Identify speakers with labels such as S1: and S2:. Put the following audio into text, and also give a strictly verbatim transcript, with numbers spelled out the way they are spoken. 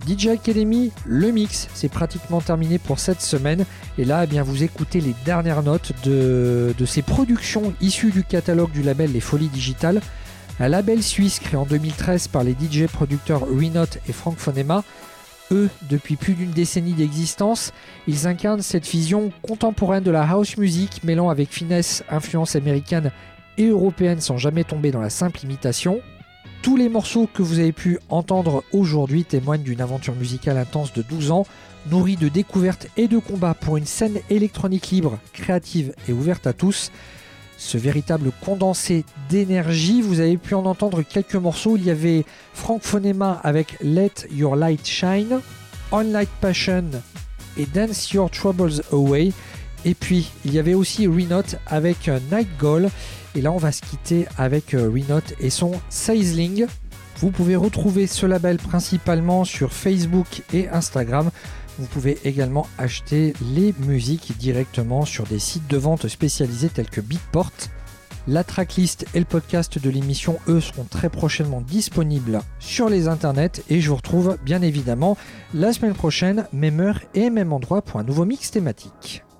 S1: D J Academy, le mix, c'est pratiquement terminé pour cette semaine. Et là, eh bien, vous écoutez les dernières notes de, de ces productions issues du catalogue du label Les Folies Digitales. Un label suisse créé en deux mille treize par les D J producteurs Renote et Frank Fonema. Eux, depuis plus d'une décennie d'existence, ils incarnent cette vision contemporaine de la house music, mêlant avec finesse influences américaines et européennes sans jamais tomber dans la simple imitation. Tous les morceaux que vous avez pu entendre aujourd'hui témoignent d'une aventure musicale intense de douze ans, nourrie de découvertes et de combats pour une scène électronique libre, créative et ouverte à tous. Ce véritable condensé d'énergie, vous avez pu en entendre quelques morceaux. Il y avait Frank Fonema avec Let Your Light Shine, On Light Passion et Dance Your Troubles Away. Et puis, il y avait aussi Renote avec Night Goal. Et là, on va se quitter avec Renote et son Sizzling. Vous pouvez retrouver ce label principalement sur Facebook et Instagram. Vous pouvez également acheter les musiques directement sur des sites de vente spécialisés tels que Beatport. La tracklist et le podcast de l'émission, eux, seront très prochainement disponibles sur les internets. Et je vous retrouve bien évidemment la semaine prochaine, même heure et même endroit pour un nouveau mix thématique.